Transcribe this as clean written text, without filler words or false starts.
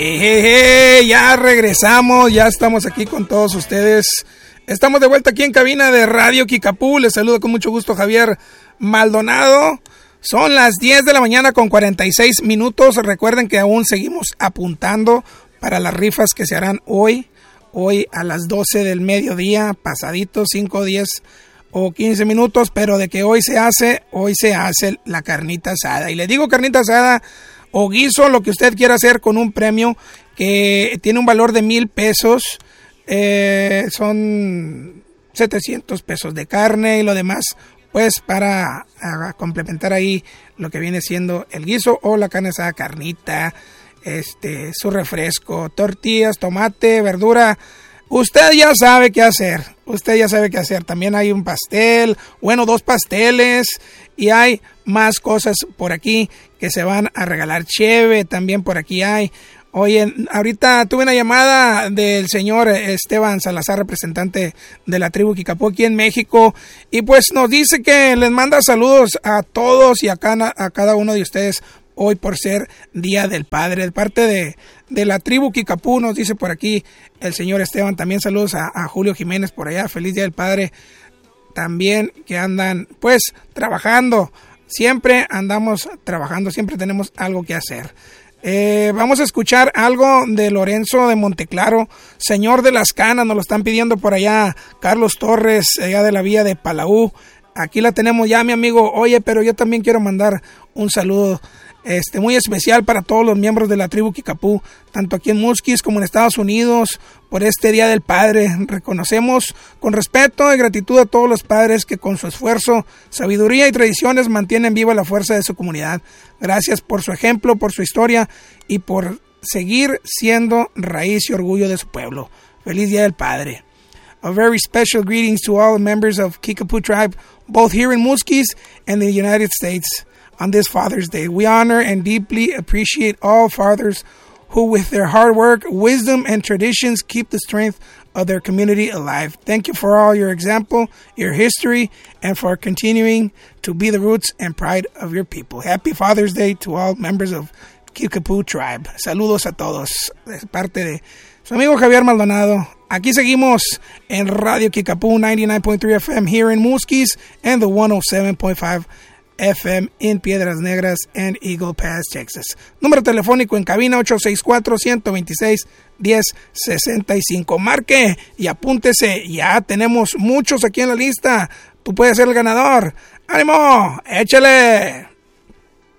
Ya regresamos, ya estamos aquí con todos ustedes. Estamos de vuelta aquí en cabina de Radio Kickapoo. Les saludo con mucho gusto Javier Maldonado. Son las 10 de la mañana con 46 minutos. Recuerden que aún seguimos apuntando para las rifas que se harán hoy a las 12 del mediodía, pasaditos 5, 10 o 15 minutos, pero de que hoy se hace la carnita asada. Y le digo carnita asada o guiso, lo que usted quiera hacer con un premio que tiene un valor de 1,000 pesos. Son 700 pesos de carne y lo demás, pues para complementar ahí lo que viene siendo el guiso o la carne asada, carnita, su refresco, tortillas, tomate, verdura. Usted ya sabe qué hacer. También hay un pastel, 2 pasteles y hay más cosas por aquí que se van a regalar. Cheve también por aquí hay. Oye, ahorita tuve una llamada del señor Esteban Salazar, representante de la tribu Kickapoo aquí en México, y pues nos dice que les manda saludos a todos y a cada uno de ustedes hoy por ser Día del Padre. De parte de la tribu Kickapoo nos dice por aquí el señor Esteban. También saludos a Julio Jiménez por allá. Feliz Día del Padre. También que andan pues trabajando. Siempre andamos trabajando, siempre tenemos algo que hacer. Vamos a escuchar algo de Lorenzo de Monteclaro, señor de las canas, nos lo están pidiendo por allá Carlos Torres, allá de la vía de Palau. Aquí la tenemos ya, mi amigo. Oye, pero yo también quiero mandar un saludo muy especial para todos los miembros de la tribu Kickapoo, tanto aquí en Musquis como en Estados Unidos, por este Día del Padre. Reconocemos con respeto y gratitud a todos los padres que con su esfuerzo, sabiduría y tradiciones mantienen viva la fuerza de su comunidad. Gracias por su ejemplo, por su historia y por seguir siendo raíz y orgullo de su pueblo. Feliz Día del Padre. A very special greetings to all members of Kickapoo tribe, both here in Musquis and in the United States. On this Father's Day, we honor and deeply appreciate all fathers who, with their hard work, wisdom, and traditions, keep the strength of their community alive. Thank you for all your example, your history, and for continuing to be the roots and pride of your people. Happy Father's Day to all members of Kickapoo tribe. Saludos a todos, de parte de su amigo Javier Maldonado. Aquí seguimos en Radio Kickapoo 99.3 FM here in Musquis and the 107.5 FM in Piedras Negras and Eagle Pass, Texas. Número telefónico en cabina 864-126-1065. Marque y apúntese. Ya tenemos muchos aquí en la lista. Tú puedes ser el ganador. ¡Ánimo! ¡Échale!